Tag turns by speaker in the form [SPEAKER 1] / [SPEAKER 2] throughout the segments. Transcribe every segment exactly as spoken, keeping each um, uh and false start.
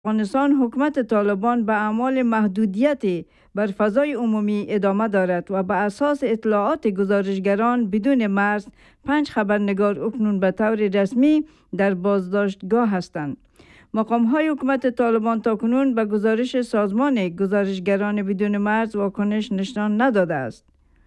[SPEAKER 1] افغانستان حکومت طالبان به اعمال محدودیتی بر فضای عمومی ادامه دارد و به اساس اطلاعات گزارشگران بدون مرز پنج خبرنگار اکنون به طور رسمی در بازداشتگاه هستند. مقام های حکومت طالبان تاکنون به گزارش سازمان گزارشگران بدون مرز واکنش نشان نداده است.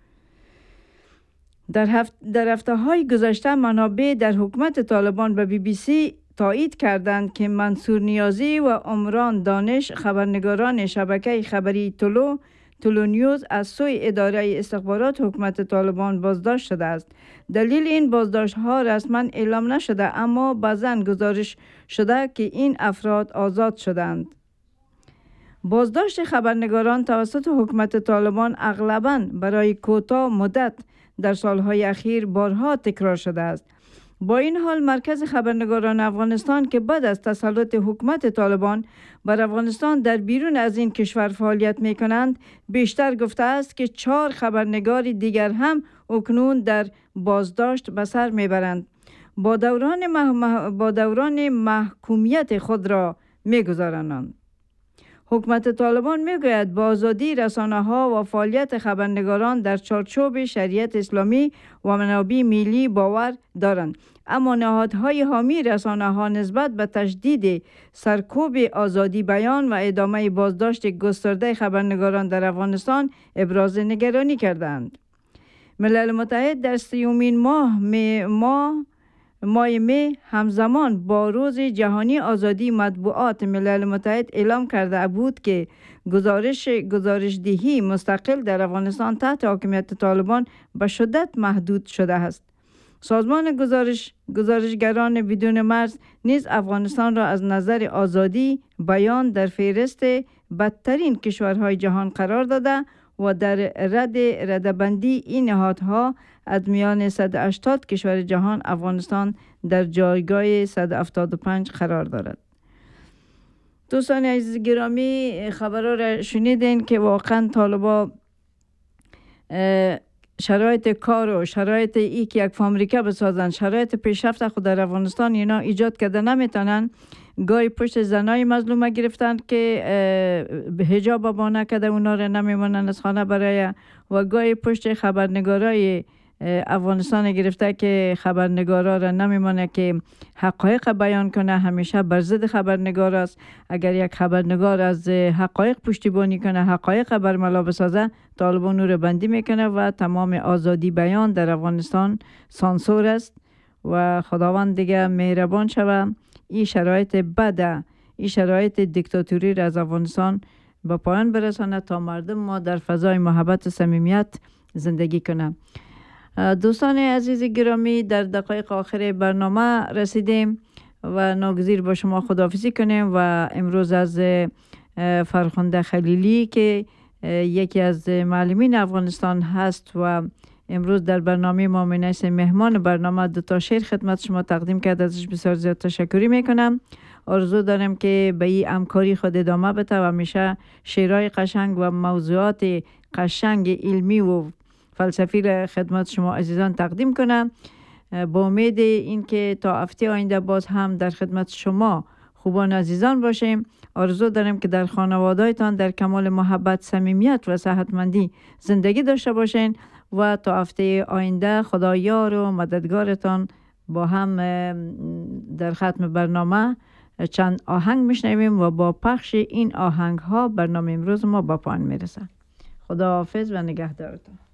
[SPEAKER 1] در, هفت در هفته های گذشته منابع در حکومت طالبان به بی بی سی تایید کردند که منصور نیازی و عمران دانش خبرنگاران شبکه خبری طلوع طلوع نیوز از سوی اداره استخبارات حکومت طالبان بازداشت شده است. دلیل این بازداشت ها رسما اعلام نشده، اما بعضاً گزارش شده که این افراد آزاد شدند. بازداشت خبرنگاران توسط حکومت طالبان اغلباً برای کوتاه مدت در سالهای اخیر بارها تکرار شده است. با این حال مرکز خبرنگاران افغانستان که بعد از تسلط حکومت طالبان بر افغانستان در بیرون از این کشور فعالیت می کنند، بیشتر گفته است که چهار خبرنگار دیگر هم اکنون در بازداشت به سر می برند. با دوران, مح... با دوران محکومیت خود را می گذرانند. حکومت طالبان می گوید با آزادی رسانه ها و فعالیت خبرنگاران در چارچوب شریعت اسلامی و منابع ملی باور دارند، اما نهادهای حامی رسانه ها نسبت به تشدید سرکوب آزادی بیان و ادامه بازداشت گسترده خبرنگاران در افغانستان ابراز نگرانی کردند. ملل متحد در سیومین ماه می ماه ماه می همزمان با روز جهانی آزادی مطبوعات ملل متحد اعلام کرده بود که گزارش گزارشدهی مستقل در افغانستان تحت حاکمیت طالبان به شدت محدود شده است. سازمان گزارش گزارشگران بدون مرز نیز افغانستان را از نظر آزادی بیان در فهرست بدترین کشورهای جهان قرار داده و در رد ردبندی این نهادها از میان صد و هشتاد کشور جهان افغانستان در جایگاه صد و هفتاد و پنج قرار دارد. دوستان عزیز گرامی، خبرها را شنیدین که واقعا طالبا شرایط کار و شرایط ای که یک فابریکه بسازن، شرایط پیشرفت خود در افغانستان اینا ایجاد کرده نمیتونن. گاهی پشت زنای مظلومه گرفتن که حجاب با نکرده اونا را نمیمونن از خانه برای، و گاهی پشت خبرنگارای افغانستان گرفته که خبرنگارا را نمیمونه که حقایق بیان کنه. همیشه بر ضد خبرنگار است. اگر یک خبرنگار از حقایق پشتیبانی کنه، حقایق برملا بسازه، طالبان او را بندی میکنه و تمام آزادی بیان در افغانستان سانسور است. و خداوند دیگه مهربان شوه این شرایط بده، این شرایط دیکتاتوری را از افغانستان به پایان برسانه تا مردم ما در فضای محبت و صمیمیت زندگی کنه. دوستان عزیز گرامی، در دقایق آخر برنامه رسیدیم و ناگزیر با شما خداحافظی کنیم و امروز از فرخنده خلیلی که یکی از معلمین افغانستان هست و امروز در برنامه ما مینیس مهمان برنامه دو تا شعر خدمت شما تقدیم کرد، ازش بسیار زیاد تشکری میکنم. آرزو دارم که به این همکاری خود ادامه بده و همیشه شعرهای قشنگ و موضوعات قشنگ علمی و فلسفی را خدمت شما عزیزان تقدیم کنم، با امید اینکه تا هفته آینده باز هم در خدمت شما خوبان عزیزان باشیم. آرزو دارم که در خانواده‌تان در کمال محبت، صمیمیت و صحتمندی زندگی داشته باشین و تا هفته آینده خدا یار و مددگارتان با هم در ختم برنامه چند آهنگ میشنویم و با پخش این آهنگ ها برنامه امروز ما با پایان میرسه. خدا حافظ و نگهدارتان.